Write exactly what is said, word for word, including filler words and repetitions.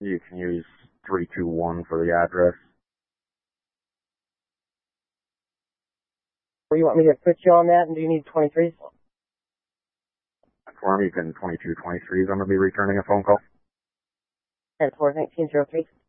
You can use three two one for the address. Or you want me to put you on that, and do you need twenty-threes? For me, you can twenty-two twenty-three is going to be returning a phone call. ten four nineteen oh three.